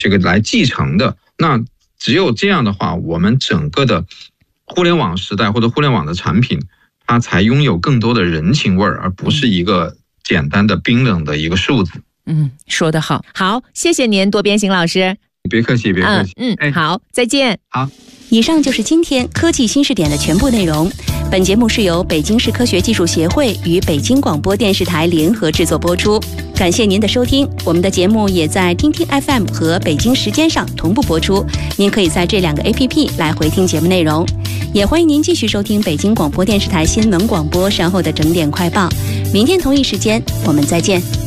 这个来继承的。那只有这样的话，我们整个的互联网时代或者互联网的产品，它才拥有更多的人情味儿，而不是一个简单的冰冷的一个数字。 说得好，好，谢谢您，多边形老师。 别客气，别客气。 好，再见。 好， 以上就是今天科技新视点的全部内容。本节目是由北京市科学技术协会与北京广播电视台联合制作播出。感谢您的收听，我们的节目也在听听 FM 和北京时间上同步播出，您可以在这2个 APP 来回听节目内容。也欢迎您继续收听北京广播电视台新闻广播稍后的整点快报。明天同一时间我们再见。